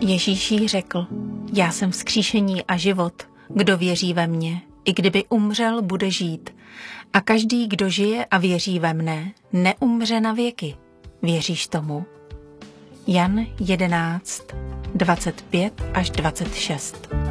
Ježíš jí řekl, já jsem vzkříšení a život, kdo věří ve mě, i kdyby umřel, bude žít. A každý, kdo žije a věří ve mne, neumře na věky. Věříš tomu? Jan 11, 25 až 26.